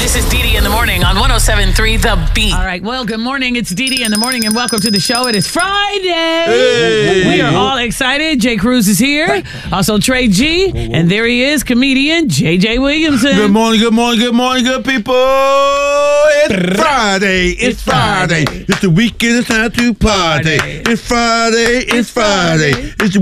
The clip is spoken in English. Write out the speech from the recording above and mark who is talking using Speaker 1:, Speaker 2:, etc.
Speaker 1: This is Dee Dee in the Morning on 107.3 The Beat.
Speaker 2: All right, well, good morning. It's Dee Dee in the Morning, and welcome to the show. It is Friday.
Speaker 3: Hey.
Speaker 2: We are all excited. Jay Cruz is here. Also, Trey G. And there he is, comedian J.J. Williamson.
Speaker 3: Good morning, good people. It's Friday. It's Friday. It's the weekend. It's time to party. It's Friday. It's the